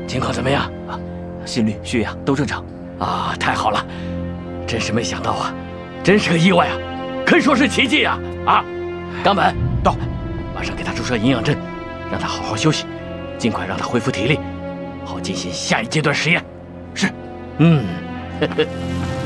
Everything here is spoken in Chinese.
情况怎么样？ 啊，心率、血压都正常。 啊，太好了！真是没想到啊，真是个意外啊，可以说是奇迹啊！啊，冈本到，马上给他注射营养针，让他好好休息，尽快让他恢复体力，好进行下一阶段实验。是，呵呵。